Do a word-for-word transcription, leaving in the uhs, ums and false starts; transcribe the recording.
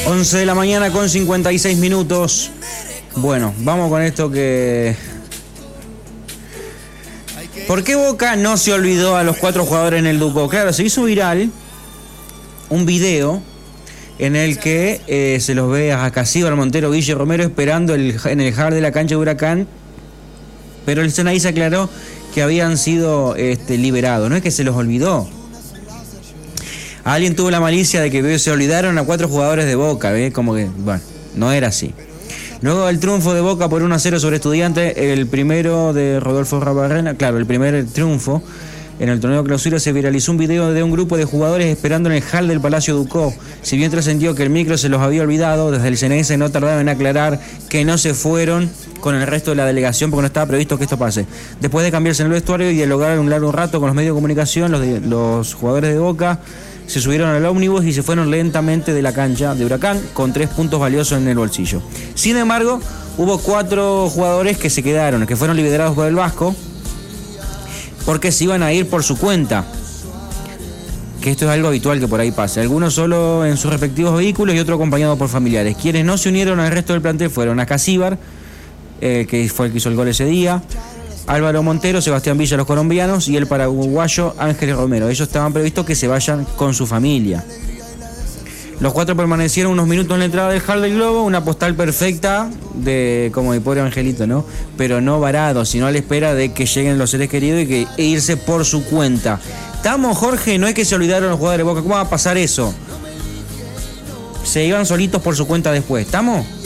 once de la mañana con cincuenta y seis minutos. Bueno, vamos con esto que... ¿Por qué Boca no se olvidó a los cuatro jugadores en el Ducó? Claro, se hizo viral un video en el que eh, se los ve a Casíbar, Montero, Guille Romero esperando el, en el hard de la cancha de Huracán, pero el Senai se aclaró que habían sido este, liberados. No es que se los olvidó. Alguien tuvo la malicia de que se olvidaron a cuatro jugadores de Boca, ¿ves? Como que, bueno, no era así. Luego del triunfo de Boca por uno a cero sobre Estudiantes, el primero de Rodolfo Rabarrena, claro, el primer triunfo en el torneo clausura, se viralizó un video de un grupo de jugadores esperando en el hall del Palacio Ducó. Si bien trascendió que el micro se los había olvidado, desde el C N S no tardaron en aclarar que no se fueron con el resto de la delegación porque no estaba previsto que esto pase. Después de cambiarse en el vestuario y dialogar un largo rato con los medios de comunicación, los, de, los jugadores de Boca se subieron al ómnibus y se fueron lentamente de la cancha de Huracán con tres puntos valiosos en el bolsillo. Sin embargo, hubo cuatro jugadores que se quedaron, que fueron liberados por el Vasco, porque se iban a ir por su cuenta. Que esto es algo habitual que por ahí pase. Algunos solo en sus respectivos vehículos y otros acompañados por familiares. Quienes no se unieron al resto del plantel fueron a Casíbar, eh, que fue el que hizo el gol ese día, Álvaro Montero, Sebastián Villa, los colombianos, y el paraguayo Ángel Romero. Ellos estaban previstos que se vayan con su familia. Los cuatro permanecieron unos minutos en la entrada del hall del Globo, una postal perfecta de como mi pobre angelito, ¿no? Pero no varado, sino a la espera de que lleguen los seres queridos y que e irse por su cuenta. ¿Estamos, Jorge? No es que se olvidaron los jugadores de Boca. ¿Cómo va a pasar eso? Se iban solitos por su cuenta después. ¿Estamos?